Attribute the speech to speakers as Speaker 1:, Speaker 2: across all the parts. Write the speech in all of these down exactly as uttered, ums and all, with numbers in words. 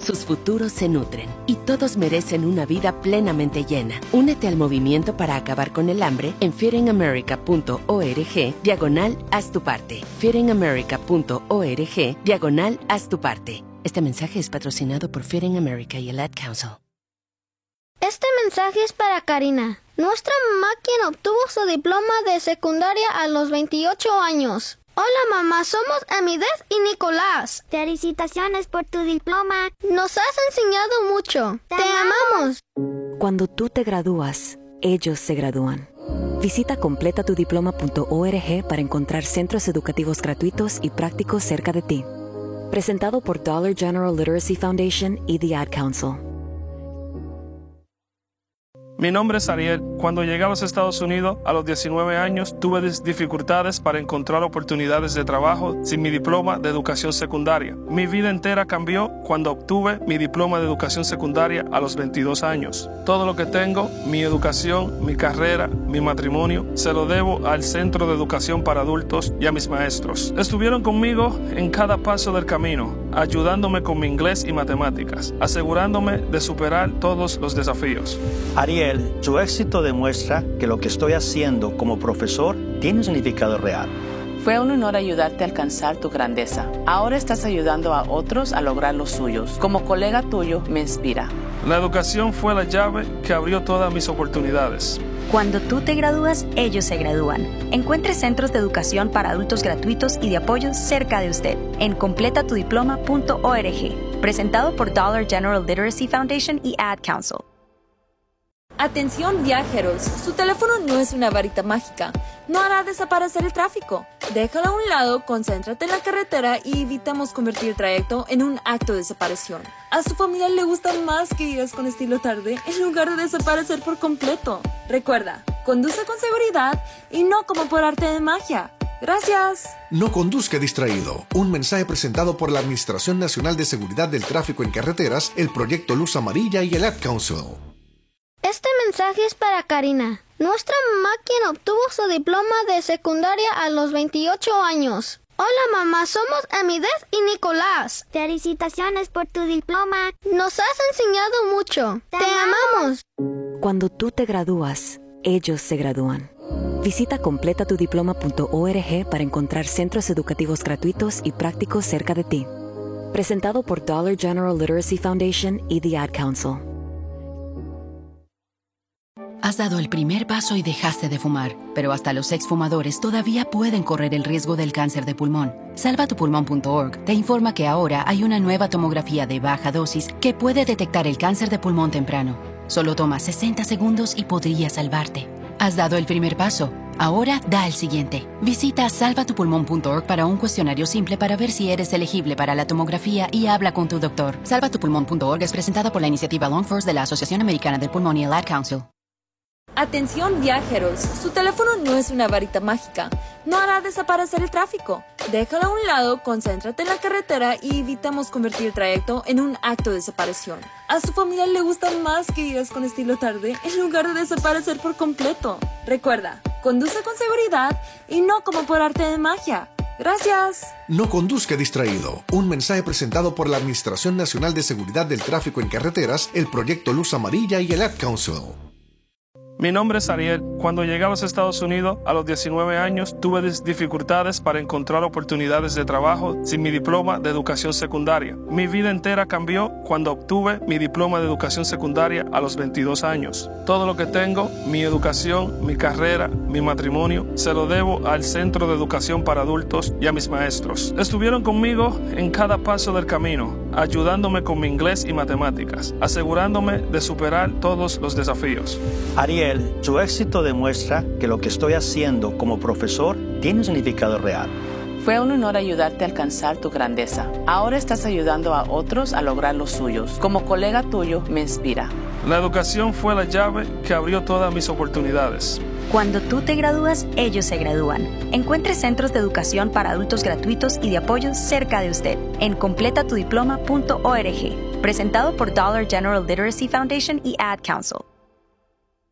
Speaker 1: sus futuros se nutren y todos merecen una vida plenamente llena. Únete al movimiento para acabar con el hambre en feedingamerica.org diagonal haz tu parte. feedingamerica.org diagonal haz tu parte. Este mensaje es patrocinado por Feeding America y el Ad Council.
Speaker 2: Este mensaje es para Karina. Nuestra mamá, quien obtuvo su diploma de secundaria a los veintiocho años. Hola mamá, somos Amidez y Nicolás.
Speaker 3: Felicitaciones por tu diploma.
Speaker 2: Nos has enseñado mucho. Te, te amamos.
Speaker 4: Cuando tú te gradúas, ellos se gradúan. Visita completa tu diploma punto org para encontrar centros educativos gratuitos y prácticos cerca de ti. Presentado por Dollar General Literacy Foundation y The Ad Council.
Speaker 5: Mi nombre es Ariel. Cuando llegué a los Estados Unidos a los diecinueve años, tuve dificultades para encontrar oportunidades de trabajo sin mi diploma de educación secundaria. Mi vida entera cambió cuando obtuve mi diploma de educación secundaria a los veintidós años. Todo lo que tengo, mi educación, mi carrera, mi matrimonio, se lo debo al Centro de Educación para Adultos y a mis maestros. Estuvieron conmigo en cada paso del camino, ayudándome con mi inglés y matemáticas, asegurándome de superar todos los desafíos.
Speaker 6: Ariel, tu éxito demuestra que lo que estoy haciendo como profesor tiene un significado real.
Speaker 7: Fue un honor ayudarte a alcanzar tu grandeza. Ahora estás ayudando a otros a lograr los suyos. Como colega tuyo, me inspira.
Speaker 5: La educación fue la llave que abrió todas mis oportunidades.
Speaker 8: Cuando tú te gradúas, ellos se gradúan. Encuentre centros de educación para adultos gratuitos y de apoyo cerca de usted en completa tu diploma punto org. Presentado por Dollar General Literacy Foundation y Ad Council.
Speaker 9: Atención viajeros, su teléfono no es una varita mágica, no hará desaparecer el tráfico. Déjalo a un lado, concéntrate en la carretera y evitemos convertir el trayecto en un acto de desaparición. A su familia le gusta más que digas con estilo tarde en lugar de desaparecer por completo. Recuerda, conduce con seguridad y no como por arte de magia. Gracias.
Speaker 10: No conduzca distraído. Un mensaje presentado por la Administración Nacional de Seguridad del Tráfico en Carreteras, el Proyecto Luz Amarilla y el Ad Council.
Speaker 2: Este mensaje es para Karina. Nuestra mamá, quien obtuvo su diploma de secundaria a los veintiocho años. Hola mamá, somos Amidez y Nicolás.
Speaker 3: Felicitaciones por tu diploma.
Speaker 2: Nos has enseñado mucho. Te, Te amamos.
Speaker 4: Cuando tú te gradúas, ellos se gradúan. Visita completa tu diploma punto org para encontrar centros educativos gratuitos y prácticos cerca de ti. Presentado por Dollar General Literacy Foundation y The Ad Council.
Speaker 11: Has dado el primer paso y dejaste de fumar, pero hasta los exfumadores todavía pueden correr el riesgo del cáncer de pulmón. salva tu pulmón punto org te informa que ahora hay una nueva tomografía de baja dosis que puede detectar el cáncer de pulmón temprano. Solo toma sesenta segundos y podría salvarte. Has dado el primer paso. Ahora da el siguiente. Visita salva tu pulmón punto org para un cuestionario simple para ver si eres elegible para la tomografía y habla con tu doctor. salva tu pulmón punto org es presentada por la iniciativa Long Force de la Asociación Americana del Pulmón y el Ad Council.
Speaker 9: Atención viajeros, su teléfono no es una varita mágica, no hará desaparecer el tráfico. Déjalo a un lado, concéntrate en la carretera y evitemos convertir el trayecto en un acto de desaparición. A su familia le gusta más que digas con estilo tarde en lugar de desaparecer por completo. Recuerda, conduce con seguridad y no como por arte de magia. Gracias.
Speaker 10: No conduzca distraído. Un mensaje presentado por la Administración Nacional de Seguridad del Tráfico en Carreteras, el Proyecto Luz Amarilla y el Ad Council.
Speaker 5: Mi nombre es Ariel. Cuando llegué a los Estados Unidos a los diecinueve años, tuve dificultades para encontrar oportunidades de trabajo sin mi diploma de educación secundaria. Mi vida entera cambió cuando obtuve mi diploma de educación secundaria a los veintidós años. Todo lo que tengo, mi educación, mi carrera, mi matrimonio, se lo debo al Centro de Educación para Adultos y a mis maestros. Estuvieron conmigo en cada paso del camino, ayudándome con mi inglés y matemáticas, asegurándome de superar todos los desafíos.
Speaker 6: Ariel, tu éxito demuestra que lo que estoy haciendo como profesor tiene un significado real.
Speaker 7: Fue un honor ayudarte a alcanzar tu grandeza. Ahora estás ayudando a otros a lograr los suyos. Como colega tuyo, me inspira.
Speaker 5: La educación fue la llave que abrió todas mis oportunidades.
Speaker 8: Cuando tú te gradúas, ellos se gradúan. Encuentre centros de educación para adultos gratuitos y de apoyo cerca de usted en completa tu diploma punto org. Presentado por Dollar General Literacy Foundation y Ad Council.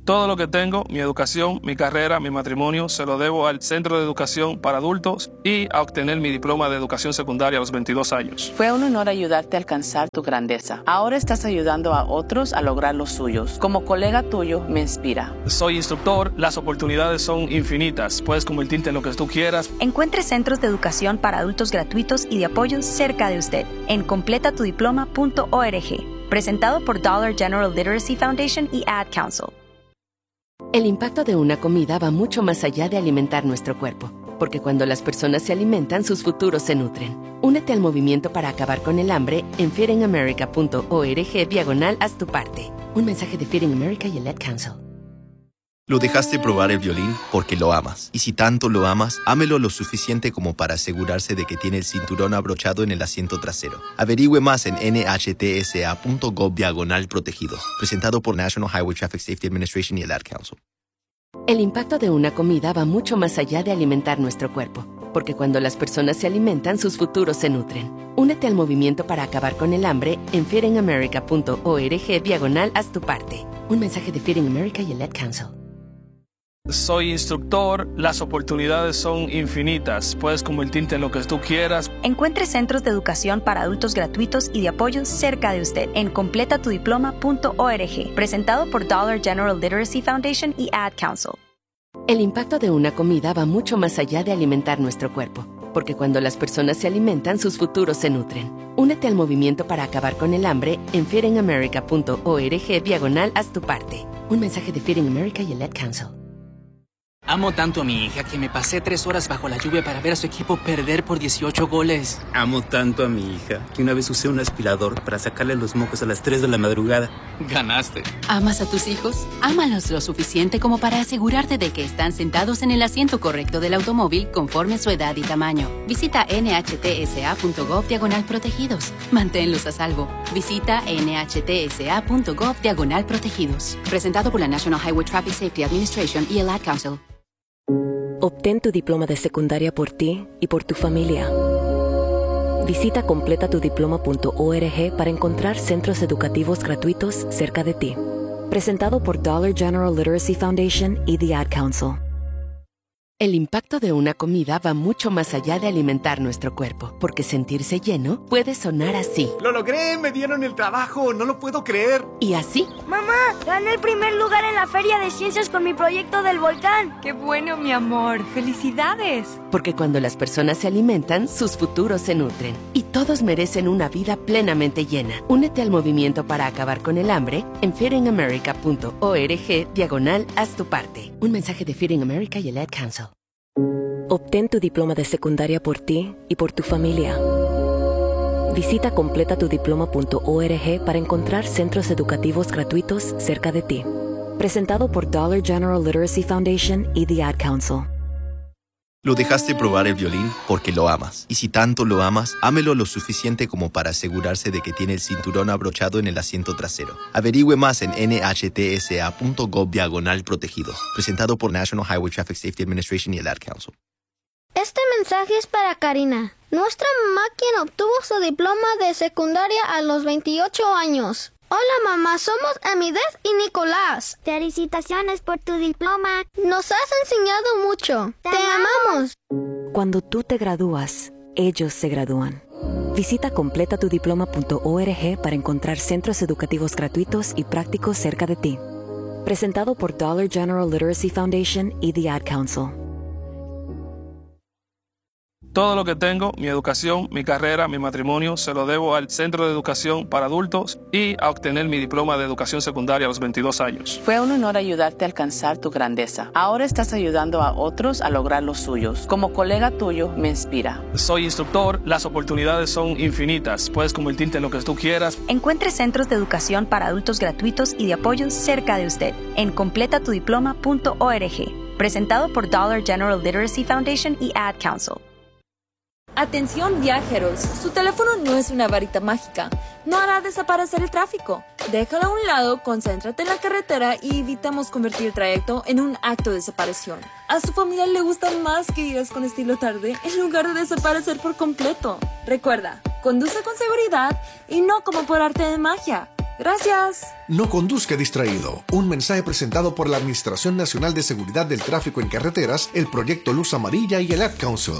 Speaker 5: Todo lo que tengo, mi educación, mi carrera, mi matrimonio, se lo debo al Centro de Educación para Adultos y a obtener mi diploma de educación secundaria a los veintidós años.
Speaker 7: Fue un honor ayudarte a alcanzar tu grandeza. Ahora estás ayudando a otros a lograr los suyos. Como colega tuyo, me inspira.
Speaker 5: Soy instructor, las oportunidades son infinitas. Puedes convertirte en lo que tú quieras.
Speaker 8: Encuentre centros de educación para adultos gratuitos y de apoyo cerca de usted en completa tu diploma punto org. Presentado por Dollar General Literacy Foundation y Ad Council.
Speaker 1: El impacto de una comida va mucho más allá de alimentar nuestro cuerpo, porque cuando las personas se alimentan, sus futuros se nutren. Únete al movimiento para acabar con el hambre en feeding america punto org diagonal haz tu parte. Un mensaje de Feeding America y el Ad Council.
Speaker 12: Lo dejaste probar el violín porque lo amas. Y si tanto lo amas, ámelo lo suficiente como para asegurarse de que tiene el cinturón abrochado en el asiento trasero. Averigüe más en N H T S A punto gov diagonal protegidos. Presentado por National Highway Traffic Safety Administration y el Ad Council.
Speaker 1: El impacto de una comida va mucho más allá de alimentar nuestro cuerpo, porque cuando las personas se alimentan, sus futuros se nutren. Únete al movimiento para acabar con el hambre en feeding america punto org diagonal haz tu parte. Un mensaje de Feeding America y el Ad Council.
Speaker 5: Soy instructor, las oportunidades son infinitas. Puedes convertirte en lo que tú quieras.
Speaker 8: Encuentre centros de educación para adultos gratuitos y de apoyo cerca de usted en completa tu diploma punto org. Presentado por Dollar General Literacy Foundation y Ad Council.
Speaker 1: El impacto de una comida va mucho más allá de alimentar nuestro cuerpo, porque cuando las personas se alimentan, sus futuros se nutren. Únete al movimiento para acabar con el hambre en feeding america punto org diagonal haz tu parte. Un mensaje de Feeding America y el Ad Council.
Speaker 13: Amo tanto a mi hija que me pasé tres horas bajo la lluvia para ver a su equipo perder por dieciocho goles.
Speaker 14: Amo tanto a mi hija que una vez usé un aspirador para sacarle los mocos a las tres de la madrugada.
Speaker 13: Ganaste.
Speaker 11: ¿Amas a tus hijos? Ámalos lo suficiente como para asegurarte de que están sentados en el asiento correcto del automóvil conforme su edad y tamaño. Visita N H T S A punto gov diagonal protegidos. Manténlos a salvo. Visita N H T S A punto gov diagonal protegidos. Presentado por la National Highway Traffic Safety Administration y el Ad Council.
Speaker 4: Obtén tu diploma de secundaria por ti y por tu familia. Visita completa tu diploma punto org para encontrar centros educativos gratuitos cerca de ti. Presentado por Dollar General Literacy Foundation y the Ad Council.
Speaker 1: El impacto de una comida va mucho más allá de alimentar nuestro cuerpo, porque sentirse lleno puede sonar así.
Speaker 15: ¡Lo logré! ¡Me dieron el trabajo! ¡No lo puedo creer!
Speaker 1: Y así.
Speaker 16: ¡Mamá! ¡Gané el primer lugar en la Feria de Ciencias con mi proyecto del volcán!
Speaker 17: ¡Qué bueno, mi amor! ¡Felicidades!
Speaker 1: Porque cuando las personas se alimentan, sus futuros se nutren. Y todos merecen una vida plenamente llena. Únete al movimiento para acabar con el hambre en feeding america punto org diagonal haz tu parte. Un mensaje de Feeding America y el Ad Council.
Speaker 4: Obtén tu diploma de secundaria por ti y por tu familia. Visita completa tu diploma punto org para encontrar centros educativos gratuitos cerca de ti. Presentado por Dollar General Literacy Foundation y the Ad Council.
Speaker 12: Lo dejaste probar el violín porque lo amas. Y si tanto lo amas, ámelo lo suficiente como para asegurarse de que tiene el cinturón abrochado en el asiento trasero. Averigüe más en N H T S A punto gov diagonal protegidos. Presentado por National Highway Traffic Safety Administration y el Ad Council.
Speaker 2: Este mensaje es para Karina. Nuestra mamá quien obtuvo su diploma de secundaria a los veintiocho años. Hola mamá, somos Amidez y Nicolás.
Speaker 3: Felicitaciones por tu diploma.
Speaker 2: Nos has enseñado mucho. Te, Te amamos.
Speaker 4: Cuando tú te gradúas, ellos se gradúan. Visita completa tu diploma punto org para encontrar centros educativos gratuitos y prácticos cerca de ti. Presentado por Dollar General Literacy Foundation y the Ad Council.
Speaker 5: Todo lo que tengo, mi educación, mi carrera, mi matrimonio, se lo debo al Centro de Educación para Adultos y a obtener mi diploma de educación secundaria a los veintidós años.
Speaker 7: Fue un honor ayudarte a alcanzar tu grandeza. Ahora estás ayudando a otros a lograr los suyos. Como colega tuyo, me inspira.
Speaker 5: Soy instructor, las oportunidades son infinitas. Puedes convertirte en lo que tú quieras.
Speaker 8: Encuentre centros de educación para adultos gratuitos y de apoyo cerca de usted en completa tu diploma punto org. Presentado por Dollar General Literacy Foundation y Ad Council.
Speaker 9: Atención viajeros, su teléfono no es una varita mágica, no hará desaparecer el tráfico. Déjalo a un lado, concéntrate en la carretera y evitamos convertir el trayecto en un acto de desaparición. A su familia le gusta más que digas con estilo tarde en lugar de desaparecer por completo. Recuerda, conduce con seguridad y no como por arte de magia. Gracias.
Speaker 10: No conduzca distraído. Un mensaje presentado por la Administración Nacional de Seguridad del Tráfico en Carreteras, el Proyecto Luz Amarilla y el Ad Council.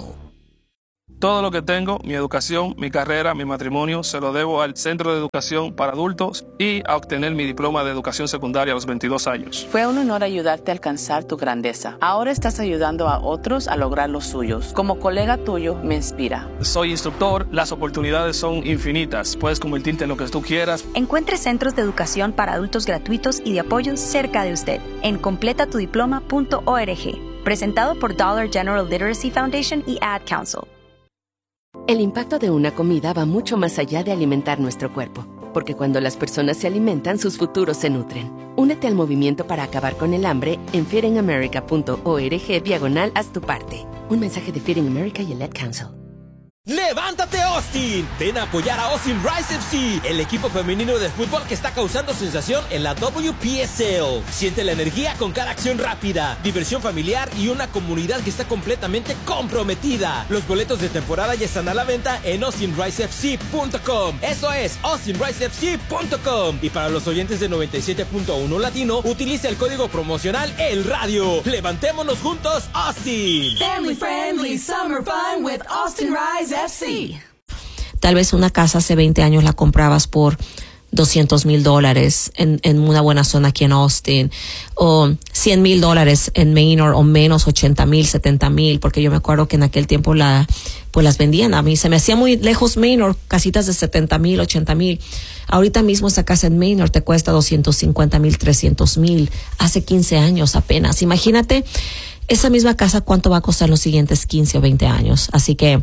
Speaker 5: Todo lo que tengo, mi educación, mi carrera, mi matrimonio, se lo debo al Centro de Educación para Adultos y a obtener mi diploma de educación secundaria a los veintidós años.
Speaker 7: Fue un honor ayudarte a alcanzar tu grandeza. Ahora estás ayudando a otros a lograr los suyos. Como colega tuyo, me inspira.
Speaker 5: Soy instructor, las oportunidades son infinitas. Puedes convertirte en lo que tú quieras.
Speaker 8: Encuentre centros de educación para adultos gratuitos y de apoyo cerca de usted en completa tu diploma punto org. Presentado por Dollar General Literacy Foundation y Ad Council.
Speaker 1: El impacto de una comida va mucho más allá de alimentar nuestro cuerpo, porque cuando las personas se alimentan, sus futuros se nutren. Únete al movimiento para acabar con el hambre en feeding america punto org diagonal haz tu parte. Un mensaje de Feeding America y el Ad Council.
Speaker 18: ¡Levántate, Austin! Ven a apoyar a Austin Rise F C, el equipo femenino de fútbol que está causando sensación en la W P S L. Siente la energía con cada acción rápida, diversión familiar y una comunidad que está completamente comprometida. Los boletos de temporada ya están a la venta en austin rice f c punto com. Eso es, austin rice f c punto com. Y para los oyentes de noventa y siete punto uno Latino, utiliza el código promocional El Radio. ¡Levantémonos juntos, Austin!
Speaker 19: Family friendly summer fun with Austin Rise F C.
Speaker 20: Tal vez una casa hace veinte años la comprabas por doscientos mil dólares en, en una buena zona aquí en Austin, o cien mil dólares en Manor, o menos ochenta mil, setenta mil, porque yo me acuerdo que en aquel tiempo la, pues las vendían. A mí se me hacía muy lejos Manor, casitas de setenta mil, ochenta mil. Ahorita mismo esa casa en Manor te cuesta doscientos cincuenta mil, trescientos mil, hace quince años apenas. Imagínate esa misma casa cuánto va a costar los siguientes quince o veinte años. Así que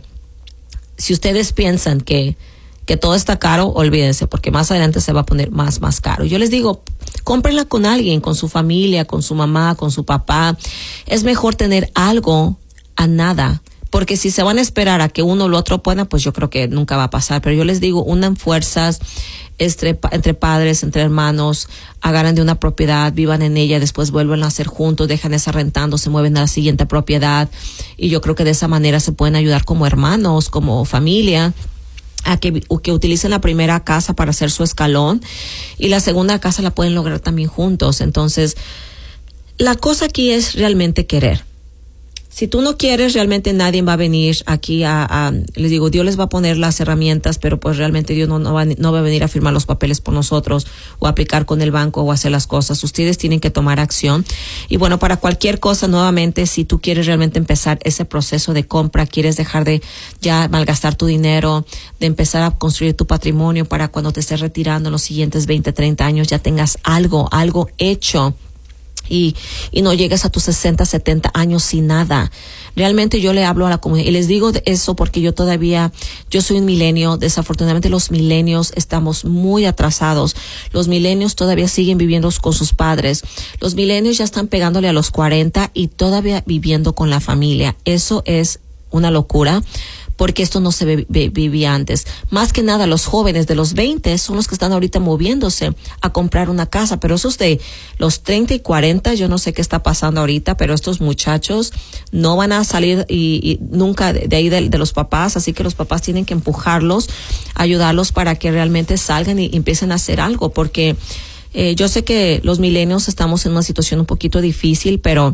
Speaker 20: si ustedes piensan que, que todo está caro, olvídense, porque más adelante se va a poner más, más caro. Yo les digo, cómprenla con alguien, con su familia, con su mamá, con su papá. Es mejor tener algo a nada, porque si se van a esperar a que uno o lo otro pueda, pues yo creo que nunca va a pasar. Pero yo les digo, unan fuerzas entre, entre padres, entre hermanos, agarran de una propiedad, vivan en ella, después vuelven a hacer juntos, dejan esa rentando, se mueven a la siguiente propiedad. Y yo creo que de esa manera se pueden ayudar como hermanos, como familia, a que, que utilicen la primera casa para hacer su escalón y la segunda casa la pueden lograr también juntos. Entonces, la cosa aquí es realmente querer. Si tú no quieres, realmente nadie va a venir aquí a, a, les digo, Dios les va a poner las herramientas, pero pues realmente Dios no, no, va, no va a venir a firmar los papeles por nosotros o a aplicar con el banco o hacer las cosas. Ustedes tienen que tomar acción. Y bueno, para cualquier cosa, nuevamente, si tú quieres realmente empezar ese proceso de compra, quieres dejar de ya malgastar tu dinero, de empezar a construir tu patrimonio para cuando te estés retirando en los siguientes veinte, treinta años, ya tengas algo, algo hecho. Y, y no llegues a tus sesenta, setenta años sin nada. Realmente yo le hablo a la comunidad y les digo eso porque yo todavía, yo soy un milenio. Desafortunadamente los milenios estamos muy atrasados. Los milenios todavía siguen viviendo con sus padres. Los milenios ya están pegándole a los cuarenta y todavía viviendo con la familia. Eso es una locura, porque esto no se vivía antes. Más que nada, los jóvenes de los veinte son los que están ahorita moviéndose a comprar una casa, pero esos de los treinta y cuarenta, yo no sé qué está pasando ahorita, pero estos muchachos no van a salir y, y nunca de, de ahí de, de los papás, así que los papás tienen que empujarlos, ayudarlos para que realmente salgan y, y empiecen a hacer algo, porque eh, yo sé que los milenios estamos en una situación un poquito difícil, pero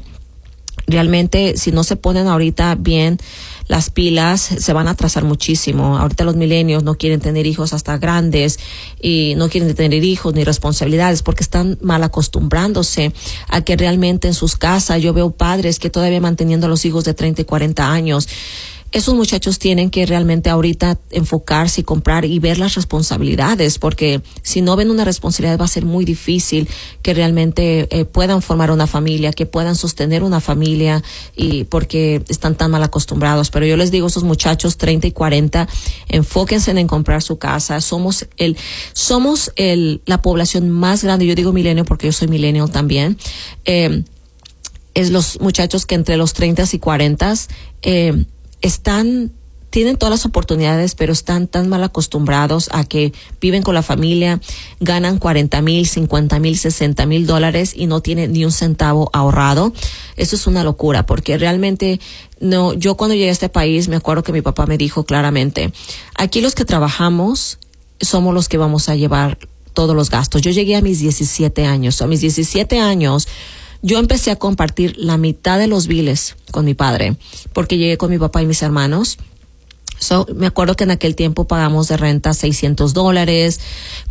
Speaker 20: realmente si no se ponen ahorita bien las pilas, se van a atrasar muchísimo. Ahorita los milenios no quieren tener hijos hasta grandes y no quieren tener hijos ni responsabilidades porque están mal acostumbrándose a que realmente en sus casas, yo veo padres que todavía manteniendo a los hijos de treinta y cuarenta años. Esos muchachos tienen que realmente ahorita enfocarse y comprar y ver las responsabilidades, porque si no ven una responsabilidad va a ser muy difícil que realmente eh, puedan formar una familia, que puedan sostener una familia, y porque están tan mal acostumbrados. Pero yo les digo a esos muchachos treinta y cuarenta, enfóquense en comprar su casa. Somos el, somos el, la población más grande, yo digo milenio porque yo soy millennial también, eh, es los muchachos que entre los treinta y cuarenta, eh, están, tienen todas las oportunidades, pero están tan mal acostumbrados a que viven con la familia, ganan cuarenta mil, cincuenta mil, sesenta mil dólares y no tienen ni un centavo ahorrado. Eso es una locura, porque realmente no, yo cuando llegué a este país me acuerdo que mi papá me dijo claramente, aquí los que trabajamos somos los que vamos a llevar todos los gastos. Yo llegué a mis diecisiete años. A mis diecisiete años, yo empecé a compartir la mitad de los biles con mi padre, porque llegué con mi papá y mis hermanos. So, me acuerdo que en aquel tiempo pagamos de renta seiscientos dólares,